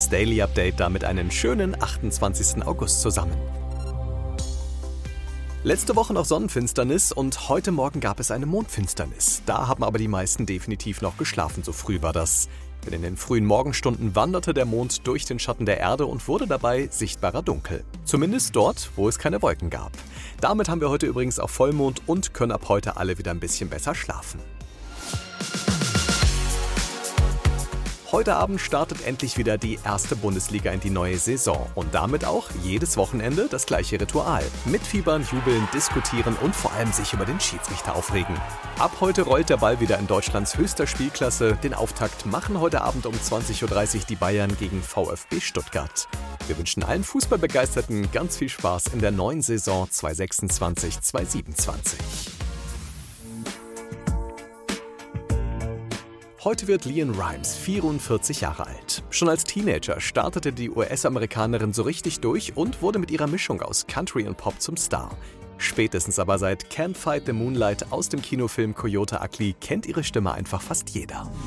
das Daily Update damit einen schönen 28. August zusammen. Letzte Woche noch Sonnenfinsternis und heute Morgen gab es eine Mondfinsternis. Da haben aber die meisten definitiv noch geschlafen, so früh war das. Denn in den frühen Morgenstunden wanderte der Mond durch den Schatten der Erde und wurde dabei sichtbarer dunkel. Zumindest dort, wo es keine Wolken gab. Damit haben wir heute übrigens auch Vollmond und können ab heute alle wieder ein bisschen besser schlafen. Heute Abend startet endlich wieder die erste Bundesliga in die neue Saison und damit auch jedes Wochenende das gleiche Ritual. Mitfiebern, jubeln, diskutieren und vor allem sich über den Schiedsrichter aufregen. Ab heute rollt der Ball wieder in Deutschlands höchster Spielklasse. Den Auftakt machen heute Abend um 20.30 Uhr die Bayern gegen VfB Stuttgart. Wir wünschen allen Fußballbegeisterten ganz viel Spaß in der neuen Saison 2026/27. Heute wird LeAnn Rimes 44 Jahre alt. Schon als Teenager startete die US-Amerikanerin so richtig durch und wurde mit ihrer Mischung aus Country und Pop zum Star. Spätestens aber seit Can't Fight the Moonlight aus dem Kinofilm Coyote Ugly kennt ihre Stimme einfach fast jeder.